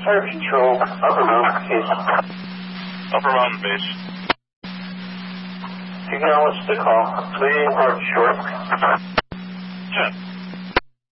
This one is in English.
Fire Control, Upper Mountain Base. Upper Mountain Base. You can always call. Leading North Shore. 10.